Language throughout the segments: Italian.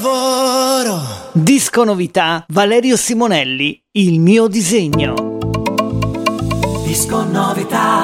Disco novità Valerio Simonelli, Il mio disegno. Disco novità.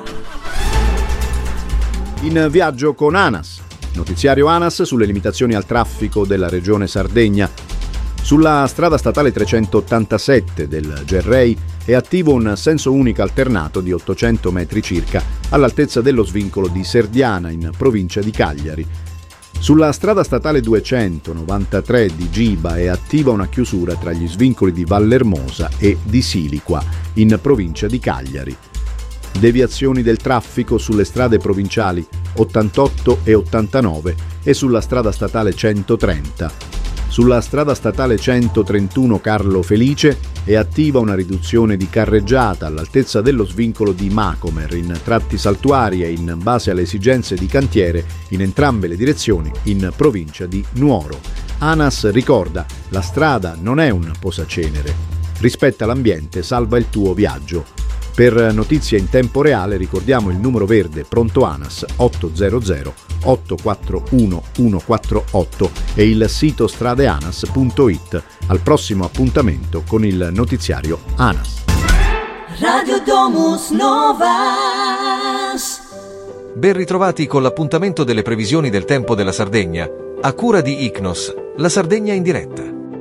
In viaggio con ANAS. Notiziario ANAS sulle limitazioni al traffico della regione Sardegna. Sulla strada statale 387 del Gerrei è attivo un senso unico alternato di 800 metri circa all'altezza dello svincolo di Serdiana in provincia di Cagliari. Sulla strada statale 293 di Giba è attiva una chiusura tra gli svincoli di Vallermosa e di Siliqua in provincia di Cagliari. Deviazioni del traffico sulle strade provinciali 88 e 89 e sulla strada statale 130. Sulla strada statale 131 Carlo Felice è attiva una riduzione di carreggiata all'altezza dello svincolo di Macomer in tratti saltuari e in base alle esigenze di cantiere in entrambe le direzioni in provincia di Nuoro. ANAS ricorda: la strada non è un posacenere. Rispetta l'ambiente, salva il tuo viaggio. Per notizie in tempo reale ricordiamo il numero verde pronto ANAS 800 841 148 e il sito stradeanas.it. Al prossimo appuntamento con il notiziario ANAS. Radio Domus Novas. Ben ritrovati con l'appuntamento delle previsioni del tempo della Sardegna, a cura di Icnos, la Sardegna in diretta.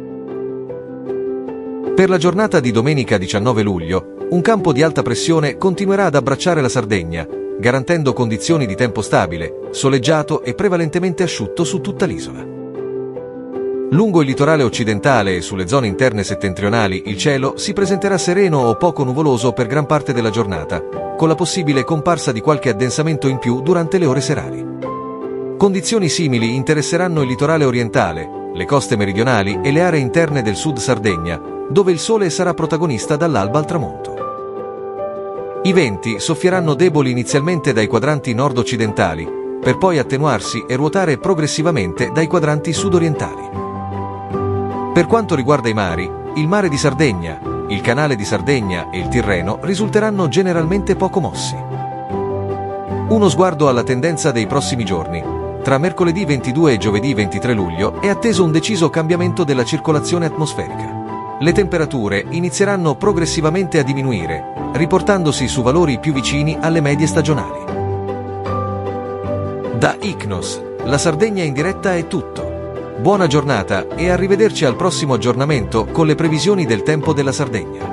Per la giornata di domenica 19 luglio, un campo di alta pressione continuerà ad abbracciare la Sardegna, garantendo condizioni di tempo stabile, soleggiato e prevalentemente asciutto su tutta l'isola. Lungo il litorale occidentale e sulle zone interne settentrionali il cielo si presenterà sereno o poco nuvoloso per gran parte della giornata, con la possibile comparsa di qualche addensamento in più durante le ore serali. Condizioni simili interesseranno il litorale orientale, le coste meridionali e le aree interne del sud Sardegna, dove il sole sarà protagonista dall'alba al tramonto. I venti soffieranno deboli inizialmente dai quadranti nord-occidentali, per poi attenuarsi e ruotare progressivamente dai quadranti sud-orientali. Per quanto riguarda i mari, il mare di Sardegna, il canale di Sardegna e il Tirreno risulteranno generalmente poco mossi. Uno sguardo alla tendenza dei prossimi giorni. Tra mercoledì 22 e giovedì 23 luglio è atteso un deciso cambiamento della circolazione atmosferica. Le temperature inizieranno progressivamente a diminuire, riportandosi su valori più vicini alle medie stagionali. Da Icnos, la Sardegna in diretta è tutto. Buona giornata e arrivederci al prossimo aggiornamento con le previsioni del tempo della Sardegna.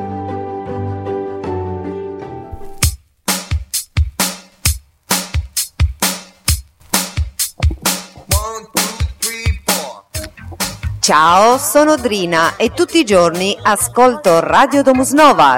Ciao, sono Drina e tutti i giorni ascolto Radio Domus Novas.